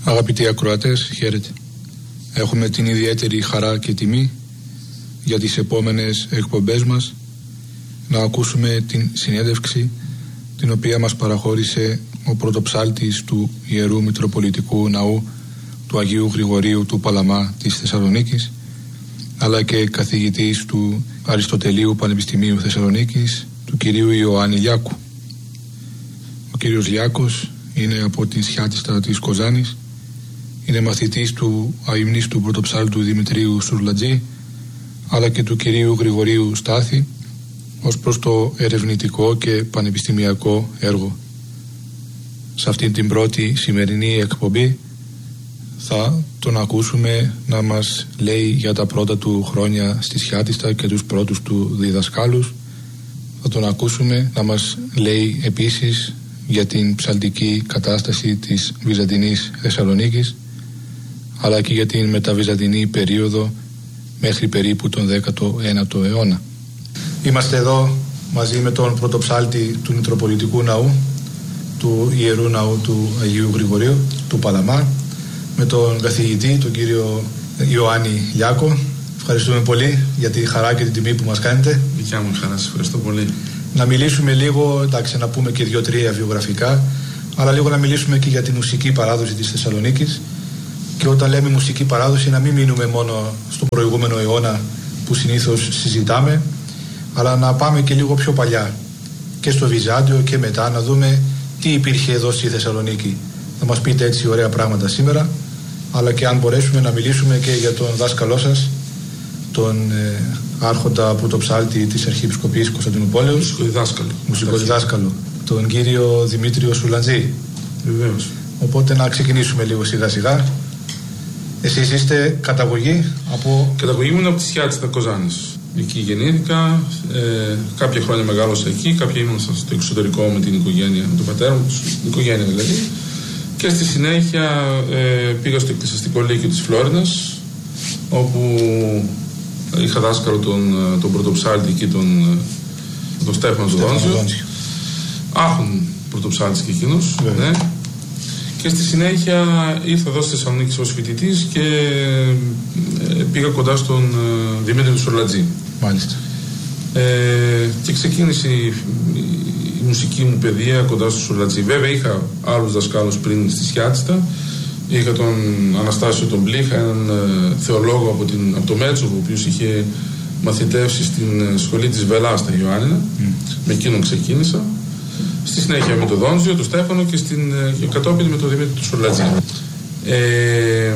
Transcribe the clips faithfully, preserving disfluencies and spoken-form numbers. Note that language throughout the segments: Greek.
Αγαπητοί ακροατές, χαίρετε. Έχουμε την ιδιαίτερη χαρά και τιμή για τις επόμενες εκπομπές μας να ακούσουμε την συνέντευξη την οποία μας παραχώρησε ο πρωτοψάλτης του Ιερού Μητροπολιτικού Ναού του Αγίου Γρηγορίου του Παλαμά της Θεσσαλονίκης, αλλά και καθηγητής του Αριστοτελείου Πανεπιστημίου Θεσσαλονίκης, του κυρίου Ιωάννη Λιάκου. Ο κύριος Λιάκος είναι από την Σιάτιστα της Κοζάνης, είναι μαθητής του αειμνίστου πρωτοψάλτου Δημητρίου Σουρλατζή, αλλά και του κυρίου Γρηγορίου Στάθη, ως προς το ερευνητικό και πανεπιστημιακό έργο. Σε αυτήν την πρώτη σημερινή εκπομπή θα τον ακούσουμε να μας λέει για τα πρώτα του χρόνια στη Σιάτιστα και τους πρώτους του διδασκάλους. Θα τον ακούσουμε να μας λέει επίσης για την ψαλτική κατάσταση της Βυζαντινής Θεσσαλονίκης, αλλά και για την μεταβυζαντινή περίοδο μέχρι περίπου τον δέκατο ένατο αιώνα. Είμαστε εδώ μαζί με τον πρωτοψάλτη του Μητροπολιτικού Ναού, του Ιερού Ναού του Αγίου Γρηγορίου, του Παλαμά, με τον καθηγητή, τον κύριο Ιωάννη Λιάκο. Ευχαριστούμε πολύ για τη χαρά και την τιμή που μας κάνετε. Δικιά μου χαρά, σας ευχαριστώ πολύ. Να μιλήσουμε λίγο, εντάξει, να πούμε και δύο-τρία βιογραφικά, αλλά λίγο να μιλήσουμε και για τη μουσική παράδοση της Θεσσαλονίκης. Και όταν λέμε μουσική παράδοση, να μην μείνουμε μόνο στον προηγούμενο αιώνα που συνήθως συζητάμε, αλλά να πάμε και λίγο πιο παλιά, και στο Βυζάντιο και μετά, να δούμε τι υπήρχε εδώ στη Θεσσαλονίκη. Θα μας πείτε έτσι ωραία πράγματα σήμερα, αλλά και αν μπορέσουμε να μιλήσουμε και για τον δάσκαλό σας, τον ε, άρχοντα πρωτοψάλτη της Αρχιεπισκοπής Κωνσταντινουπόλεως, μουσικοδιδάσκαλο, μουσικοδιδάσκαλο, τον κύριο Δημήτριο Σουρλατζή. Βεβαίως. Οπότε να ξεκινήσουμε λίγο σιγά σιγά. Εσείς είστε καταγωγή από... Καταγωγή μου είναι από τη Σιάτιστα Κοζάνης. Εκεί γεννήθηκα, ε, κάποια χρόνια μεγάλωσα εκεί, κάποια ήμουν στο εξωτερικό με την οικογένεια, με τον πατέρα μου, την οικογένεια δηλαδή. Και στη συνέχεια ε, πήγα στο εκκλησιαστικό λύκειο της Φλόρινας, όπου είχα δάσκαλο τον, τον πρωτοψάλτη και τον, τον Στέφανο Ζωδόνσιο. Άχουν πρωτοψάλτης και εκείνος. Ναι. Και στη συνέχεια ήρθα εδώ στη Θεσσαλονίκη ως φοιτητής και ε, πήγα κοντά στον ε, Δημήτρη Σουρλατζή. Μάλιστα. Ε, και ξεκίνησε η, η μουσική μου παιδεία κοντά στο Σουρλατζή. Βέβαια είχα άλλους δασκάλους πριν στη Σιάτιστα. Είχα τον Αναστάσιο τον Πλήχα, έναν ε, θεολόγο από, την, από το Μέτσοβο, ο οποίος είχε μαθητεύσει στην σχολή της Βελά στα Ιωάννινα. Mm. Με εκείνον ξεκίνησα. Στη συνέχεια με τον Δόνζιο, τον Στέφανο και, στην, και κατόπιν με τον Δημήτρη του Σουρλατζή. Ε,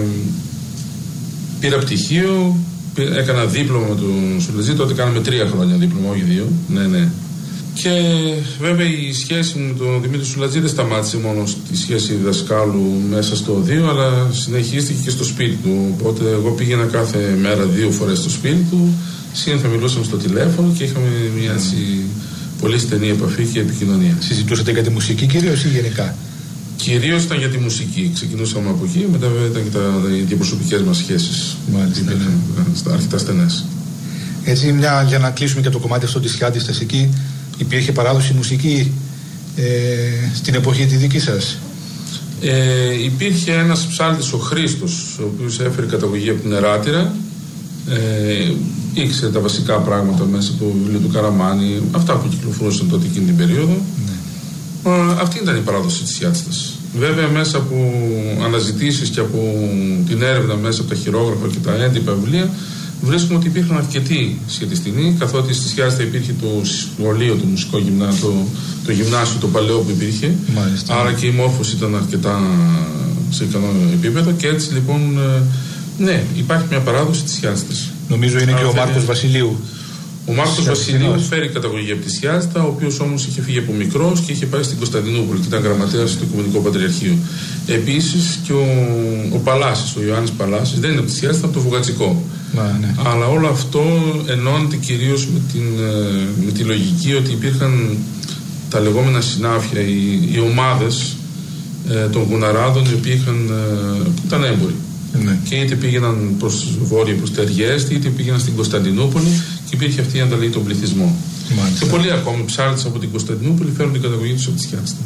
πήρα πτυχίο, πήρα, έκανα δίπλωμα με τον Σουρλατζή, τότε κάναμε τρία χρόνια δίπλωμα, όχι δύο. Ναι, ναι. Και βέβαια η σχέση μου με τον Δημήτρη Σουρλατζή δεν σταμάτησε μόνο στη σχέση δασκάλου μέσα στο οδείο, αλλά συνεχίστηκε και στο σπίτι του. Οπότε εγώ πήγαινα κάθε μέρα δύο φορές στο σπίτι του, σύνθετα μιλούσαμε στο τηλέφωνο και είχαμε μια έτσι πολύ στενή επαφή και επικοινωνία. Συζητούσατε για τη μουσική κυρίως ή γενικά? Κυρίως ήταν για τη μουσική. Ξεκινούσαμε από εκεί, μετά βέβαια ήταν και τα διαπροσωπικές μας σχέσεις. Μάλιστα. Ναι. Αρκετά στενές. Έτσι, μια, για να κλείσουμε και το κομμάτι αυτό της Σιάτιστας, εκεί υπήρχε παράδοση μουσική ε, στην εποχή τη δική σας? Ε, υπήρχε ένας ψάλτης, ο Χρήστος, ο οποίος έφερε καταγωγή από την Εράτηρα. Ε, ήξερε τα βασικά πράγματα μέσα από το βιβλίο του Καραμάνη, αυτά που κυκλοφορούσαν τότε εκείνη την περίοδο. Ναι. Ε, αυτή ήταν η παράδοση της Σιάτιστας. Βέβαια μέσα από αναζητήσεις και από την έρευνα μέσα από τα χειρόγραφα και τα έντυπα βιβλία βρίσκουμε ότι υπήρχαν αρκετοί σχετιστινοί, καθότι στη Σιάτιστα υπήρχε το σχολείο, το μουσικό γυμνάσιο, το, το γυμνάσιο, το παλαιό που υπήρχε. Μάλιστα. Άρα και η μόρφωση ήταν αρκετά σε ικανό επίπεδο και έτσι λοιπόν ναι, υπάρχει μια παράδοση της Σιάτιστας. Νομίζω είναι Άρα, και ο Μάρκος Βασιλείου. Ο Μάρκος Βασιλείου φέρει καταγωγή από τη Σιάτιστα, ο οποίος όμως είχε φύγει από μικρός και είχε πάει στην Κωνσταντινούπολη και ήταν γραμματέας στο Οικουμενικό Πατριαρχείο. Επίσης και ο, ο Παλάσης, ο Ιωάννης Παλάσης, δεν είναι από τη Σιάτιστα, από το Βουγατσικό. Μα, ναι. Αλλά όλο αυτό ενώνεται κυρίως με, την, με τη λογική ότι υπήρχαν τα λεγόμενα συνάφια, οι, οι ομάδες ε, των γουναράδων, οι οποίοι είχαν, ε, που ήταν έμποροι. Ναι. Και είτε πήγαιναν προς βόρεια, προς Τεριέστη, είτε πήγαιναν στην Κωνσταντινούπολη και υπήρχε αυτή η ανταλλαγή των πληθυσμών. Μάλιστα. Και πολλοί ακόμη ψάρτες από την Κωνσταντινούπολη φέρουν την καταγωγή τους από τη Σιάτιστα.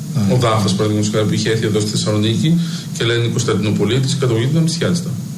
Ο Δάφας, παραδείγματος χάρη, που είχε έρθει εδώ στη Θεσσαλονίκη και λένε Κωνσταντινοπολίτης, καταγωγή του ήταν από τη Σιάτιστα.